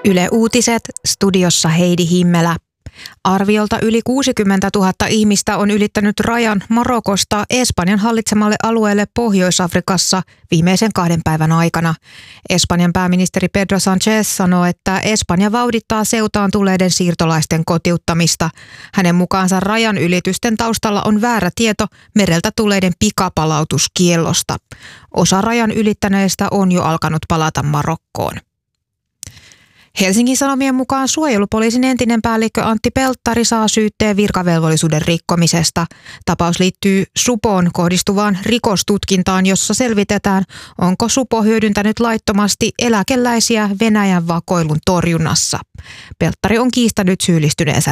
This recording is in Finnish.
Yle Uutiset, studiossa Heidi Himmelä. Arviolta yli 60 000 ihmistä on ylittänyt rajan Marokosta Espanjan hallitsemalle alueelle Pohjois-Afrikassa viimeisen 2 päivän aikana. Espanjan pääministeri Pedro Sánchez sanoo, että Espanja vauhdittaa Ceutaan tulleiden siirtolaisten kotiuttamista. Hänen mukaansa rajan ylitysten taustalla on väärä tieto mereltä tulleiden pikapalautuskiellosta. Osa rajan ylittäneistä on jo alkanut palata Marokkoon. Helsingin Sanomien mukaan suojelupoliisin entinen päällikkö Antti Pelttari saa syytteen virkavelvollisuuden rikkomisesta. Tapaus liittyy supoon kohdistuvaan rikostutkintaan, jossa selvitetään, onko supo hyödyntänyt laittomasti eläkeläisiä Venäjän vakoilun torjunnassa. Pelttari on kiistänyt syyllistyneensä